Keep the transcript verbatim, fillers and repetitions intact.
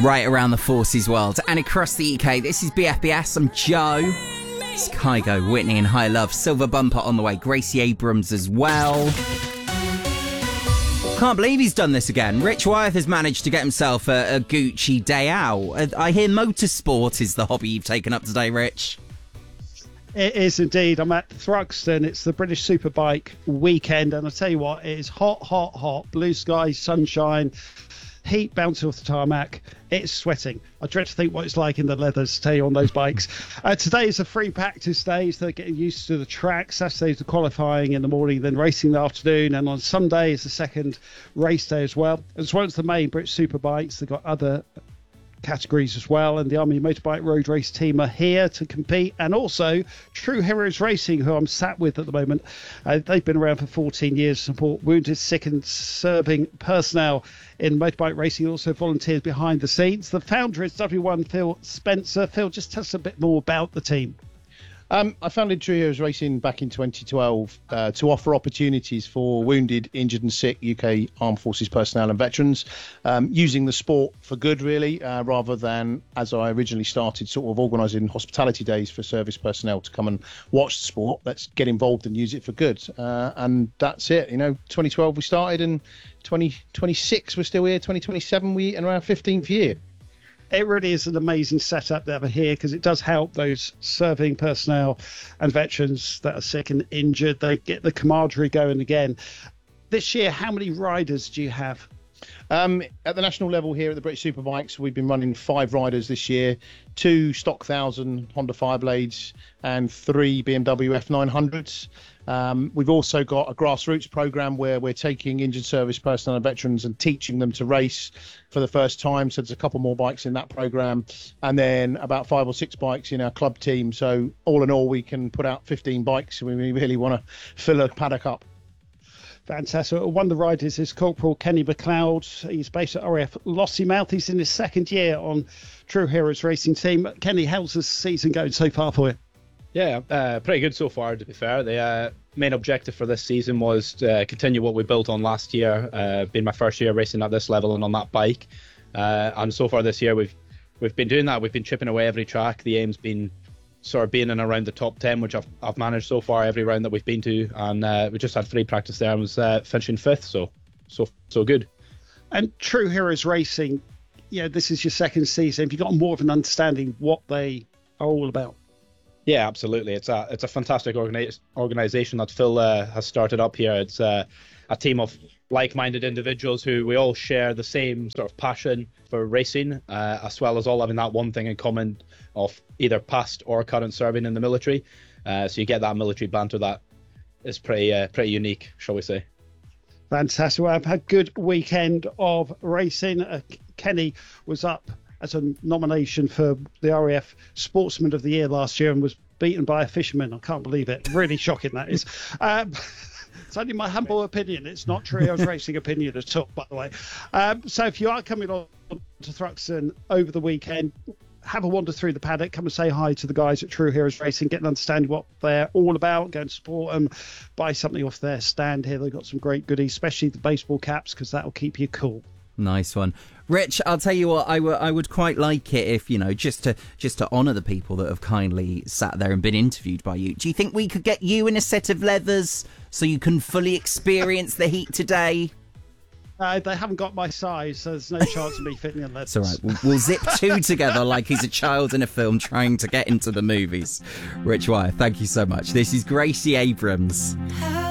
Right around the forces world and across the U K, this is B F B S. I'm Joe. It's Kygo, Whitney and High Love. Silver Bumper on the way. Gracie Abrams as well. Can't believe he's done this again. Rich Wyeth has managed to get himself a, a Gucci day out. I hear motorsport is the hobby you've taken up today, Rich. It is indeed. I'm at Thruxton. It's the British Superbike weekend, and I tell you what, it is hot, hot, hot. Blue skies, sunshine, heat bouncing off the tarmac. It's sweating. I dread to think what it's like in the leathers, tell you, on those bikes. Uh, today is a free practice day, so they're getting used to the track. Saturday's the qualifying in the morning, then racing in the afternoon, and on Sunday is the second race day as well. As well as the main British Superbikes, they've got other categories as well, and the Army Motorbike Road Race team are here to compete, and also True Heroes Racing, who I'm sat with at the moment. Uh, they've been around for fourteen years to support wounded, sick and serving personnel in motorbike racing, also volunteers behind the scenes. The founder is W one Phil Spencer. Phil, just tell us a bit more about the team. Um, I founded True Heroes Racing back in twenty twelve uh, to offer opportunities for wounded, injured and sick U K Armed Forces personnel and veterans, um, using the sport for good, really, uh, rather than, as I originally started, sort of organising hospitality days for service personnel to come and watch the sport. Let's get involved and use it for good. Uh, and that's it. You know, twenty twelve we started, and twenty twenty-six we're still here. twenty twenty-seven we in our fifteenth year. It really is an amazing setup that we're here, because it does help those serving personnel and veterans that are sick and injured. They get the camaraderie going again. This year, how many riders do you have? Um, at the national level here at the British Superbikes, we've been running five riders this year, two Stock one thousand Honda Fireblades and three B M W F nine hundreds. Um, we've also got a grassroots program where we're taking injured service personnel and veterans and teaching them to race for the first time. So there's a couple more bikes in that program, and then about five or six bikes in our club team. So all in all, we can put out fifteen bikes. We really want to fill a paddock up. Fantastic. One of the riders is Corporal Kenny McLeod. He's based at R A F Lossiemouth. He's in his second year on True Heroes Racing team. Kenny, how's the season going so far for you? Yeah, uh, pretty good so far, to be fair. The uh, main objective for this season was to uh, continue what we built on last year, uh, being my first year racing at this level and on that bike. Uh, and so far this year, we've we've been doing that. We've been chipping away every track. The aim's been sort of being in around the top ten, which I've I've managed so far every round that we've been to. And uh, we just had three practice there and was uh, finishing fifth, so so so good. And True Heroes Racing, yeah, this is your second season. Have you got more of an understanding what they are all about? Yeah, absolutely. It's a it's a fantastic organi- organisation that Phil uh, has started up here. It's uh, a team of like-minded individuals who we all share the same sort of passion for racing, uh, as well as all having that one thing in common of either past or current serving in the military. Uh, so you get that military banter that is pretty uh, pretty unique, shall we say. Fantastic. Well, I've had a good weekend of racing. Uh, Kenny was up as a nomination for the R A F Sportsman of the Year last year and was beaten by a fisherman. I can't believe it. Really shocking, that is. Um, it's only my humble opinion. It's not True Heroes Racing opinion at all, by the way. Um, so if you are coming on to Thruxton over the weekend, have a wander through the paddock. Come and say hi to the guys at True Heroes Racing. Get an understanding what they're all about. Go and support them. Buy something off their stand here. They've got some great goodies, especially the baseball caps, because that'll keep you cool. Nice one. Rich, I'll tell you what, I, w- I would quite like it if, you know, just to just to honour the people that have kindly sat there and been interviewed by you. Do you think we could get you in a set of leathers so you can fully experience the heat today? Uh, they haven't got my size, so there's no chance of me fitting in leathers. It's all right. We'll, we'll zip two together like he's a child in a film trying to get into the movies. Rich Wyeth, thank you so much. This is Gracie Abrams.